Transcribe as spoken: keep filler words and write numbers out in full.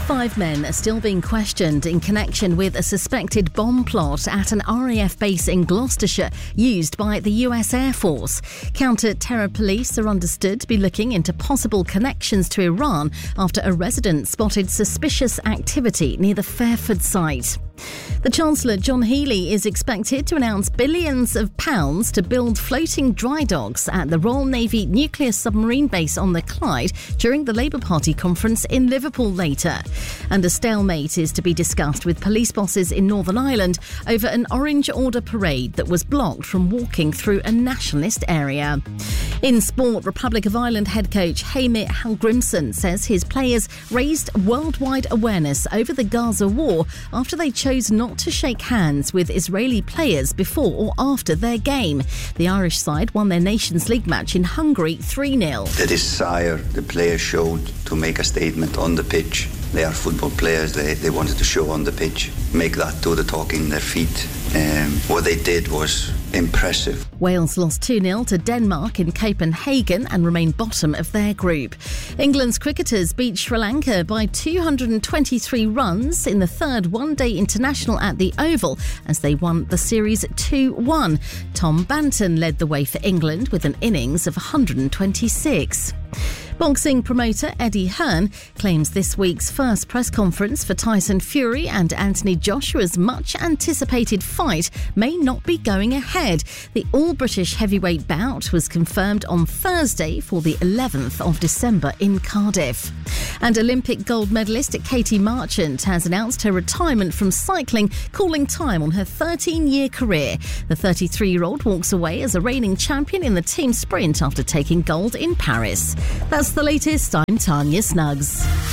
Five men are still being questioned in connection with a suspected bomb plot at an R A F base in Gloucestershire used by the U S Air Force. Counter-terror police are understood to be looking into possible connections to Iran after a resident spotted suspicious activity near the Fairford site. The Chancellor, John Healey, is expected to announce billions of pounds to build floating dry docks at the Royal Navy nuclear submarine base on the Clyde during the Labour Party conference in Liverpool later. And a stalemate is to be discussed with police bosses in Northern Ireland over an Orange Order parade that was blocked from walking through a nationalist area. In sport, Republic of Ireland head coach Heimir Hallgrímsson says his players raised worldwide awareness over the Gaza war after they chose not to shake hands with Israeli players before or after their game. The Irish side won their Nations League match in Hungary three nil. The desire the players showed to make a statement on the pitch. They are football players. They, they wanted to show on the pitch, make that do the talking in their feet. Um, what they did was impressive. Wales lost two nil to Denmark in Copenhagen and remain bottom of their group. England's cricketers beat Sri Lanka by two hundred twenty-three runs in the third one-day international at the Oval as they won the series two one. Tom Banton led the way for England with an innings of one hundred twenty-six. Boxing promoter Eddie Hearn claims this week's first press conference for Tyson Fury and Anthony Joshua's much-anticipated fight may not be going ahead. The all-British heavyweight bout was confirmed on Thursday for the eleventh of December in Cardiff. And Olympic gold medalist Katie Marchant has announced her retirement from cycling, calling time on her thirteen-year career. The thirty-three-year-old walks away as a reigning champion in the team sprint after taking gold in Paris. That's the latest. I'm Tanya Snuggs.